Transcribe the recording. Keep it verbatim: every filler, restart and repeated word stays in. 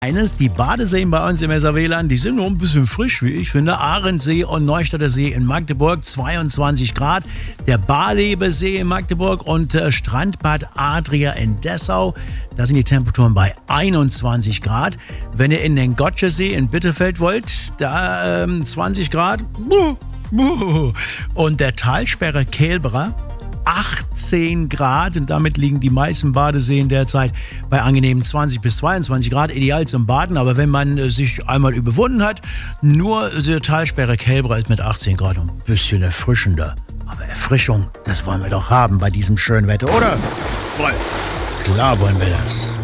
Eines, die Badeseen bei uns im S A W-Land, die sind nur ein bisschen frisch, wie ich finde. Ahrensee und Neustädter See in Magdeburg, zweiundzwanzig Grad. Der Barlebesee in Magdeburg und äh, Strandbad Adria in Dessau, da sind die Temperaturen bei einundzwanzig Grad. Wenn ihr in den Gotschesee in Bitterfeld wollt, da ähm, zwanzig Grad. Und der Talsperre Kelberer, achtzehn Grad, und damit liegen die meisten Badeseen derzeit bei angenehmen zwanzig bis zweiundzwanzig Grad, ideal zum Baden. Aber wenn man äh, sich einmal überwunden hat, nur der Talsperre Kelberer ist mit achtzehn Grad ein bisschen erfrischender. Aber Erfrischung, das wollen wir doch haben bei diesem schönen Wetter, oder? Voll. Klar wollen wir das.